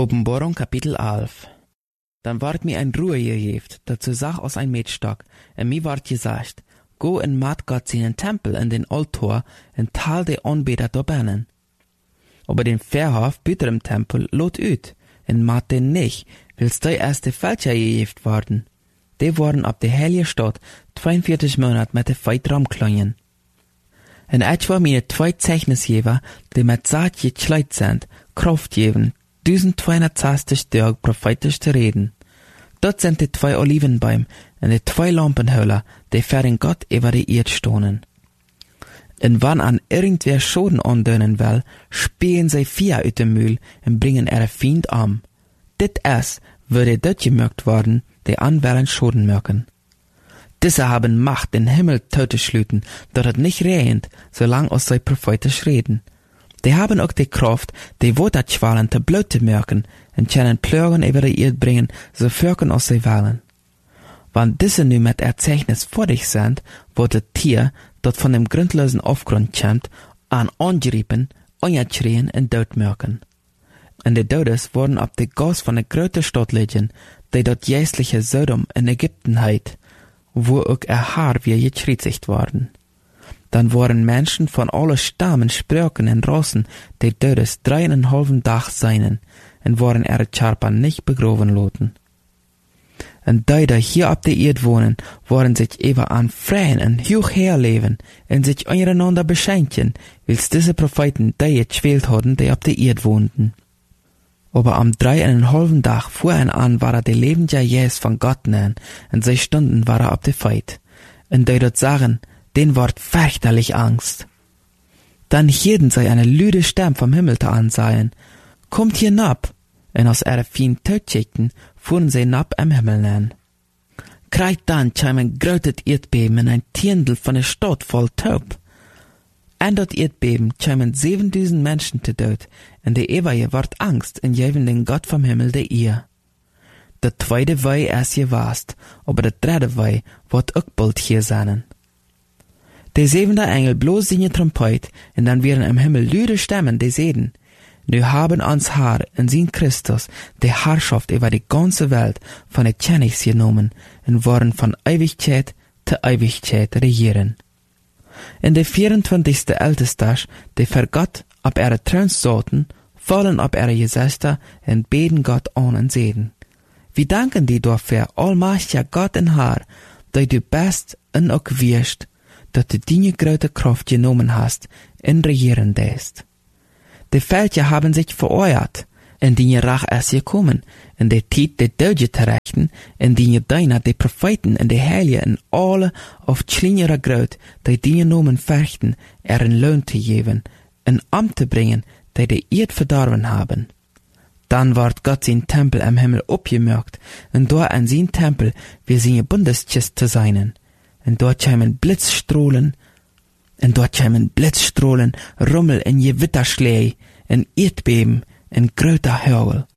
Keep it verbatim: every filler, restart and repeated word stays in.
Openbarung Kapitel elf. Dann ward mir ein Ruhe gegeben, dazu sag aus ein Metstock, und mir ward gesagt, go in mat Gott seinen Tempel in den Altor, und tal de Anbeter dorbannen. Aber den Verhof büter im Tempel lot üt, und mat den nicht, wils de erste Fälscher gegeben worden. Die worden ab de heilige Stadt zweiundvierzig Monat mit de Feit ramklonjen. En etwa meine zwei Zeichnisgeber, die mit Saat gekleid sind, Kraft geben, zwölfhundertzwanzig Tage prophetisch zu reden. Dort sind die zwei Olivenbäume und die zwei Lampenhöhler, die für den Gott über die Erde stohnen. Und wann an irgendwer Schaden andönen will, spähen sie vier uit dem Mühl und bringen ihre Feind um. Dit es, würde dort gemerkt worden, die anwählen Schaden merken. Diese haben Macht, den Himmel tot zu schlüten, dat het nicht regnet, solang aus sie prophetisch reden. Die haben auch die Kraft, die Waterqualen te bloot te merken, und können Plögen über die Erde bringen, so fürken aus sie wollen. Wann diese nu mit Erzeichnis vor dich sind, wird das Tier, dat von dem grundlosen Aufgrund kommt, an angeriepen, angeschrien und dort merken. Und die Todes wurden ab die Gas von der großen Stadt liegen, die dort jästliche Sodom in Ägypten heit, wo auch ihr Haar wie gekritzigt worden. Dann waren Menschen von alle Stammen, Sprachen und Rassen, die Todes dreieinhalben Tag seinen, und waren ihre Charper nicht begraben loten. Und die, die hier auf der Erde wohnen, waren sich eben an freien und hoch herleben, und sich untereinander beschenken, wils diese Propheten die geschwählt hatten, die auf der Erde wohnten. Aber am dreieinhalben Tag fuhren an, war er die lebende Jes von Gott nähen, und sechs Stunden war er auf der Feit. Und die dort sagen, den ward fürchterlich Angst. Dann hielten sie eine lüde Stimme vom Himmel zu ansehen. Kommt hier nab, und aus ihrer feinen Tötschichten fuhren sie nab am Himmel nähen. Kreit dann kam ein großes Erdbeben in ein Tiendel von der Stadt voll Taub. An dat Erdbeben kamen siebentausend Menschen zu Tod, und die Ewaie ward Angst und jeven den Gott vom Himmel der ihr. Der zweite Wei erst gewast, aber der dritte Wei wird auch bald hier sein. Der siebente Engel bloß seine Trompet, und dann werden im Himmel lüde Stimmen, die sehen, nu haben uns Haar in sein Christus die Herrschaft über die ganze Welt von der Königs genommen und wollen von Ewigkeit zu Ewigkeit regieren. In der vierundzwanzigste Ältestag, die für Gott ab ihre Trons sollten, fallen ab ihre Gesichter und beten Gott an und sehen. Wir danken dir dafür, allmächtiger Gott und Herr, dass du bist und auch wirst, dass du deine große Kraft genommen hast und regieren lässt. Die Völker haben sich vereuert, in die Rach erst gekommen, in der Zeit der Deutsche zu rechten, in die deiner die Propheten und die Heiligen alle auf kleinere Gröt, die die Nomen fürchten, ihren Lohn zu geben, ein Amt zu bringen, die die Erd verdorben haben. Dann ward Gott sein Tempel am Himmel abgemerkt, und dort an sein Tempel wie seine Bundeskist zu sein. Und dort kämen Blitzstrahlen, und dort kämen Blitzstrahlen, Rummel in Gewitterschläge, in Erdbeben, in größter Hagel.